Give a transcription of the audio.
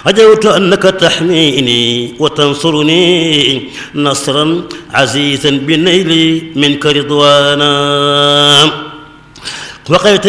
عجوت أنك تحميني وتنصرني نصرا عزيزا بالنيل منك رضوانا وقيت